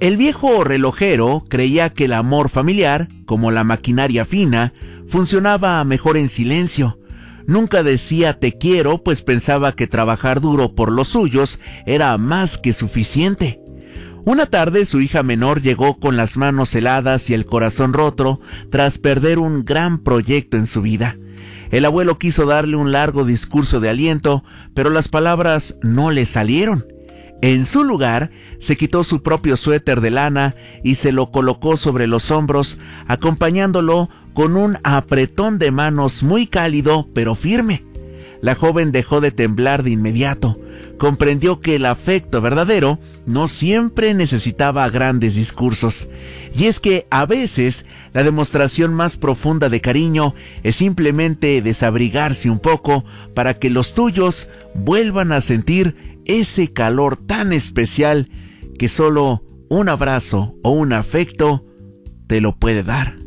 El viejo relojero creía que el amor familiar, como la maquinaria fina, funcionaba mejor en silencio. Nunca decía te quiero, pues pensaba que trabajar duro por los suyos era más que suficiente. Una tarde su hija menor llegó con las manos heladas y el corazón roto tras perder un gran proyecto en su vida. El abuelo quiso darle un largo discurso de aliento, pero las palabras no le salieron. En su lugar, se quitó su propio suéter de lana y se lo colocó sobre los hombros, acompañándolo con un apretón de manos muy cálido pero firme. La joven dejó de temblar de inmediato. Comprendió que el afecto verdadero no siempre necesitaba grandes discursos. Y es que a veces la demostración más profunda de cariño es simplemente desabrigarse un poco para que los tuyos vuelvan a sentir ese calor tan especial que solo un abrazo o un afecto te lo puede dar.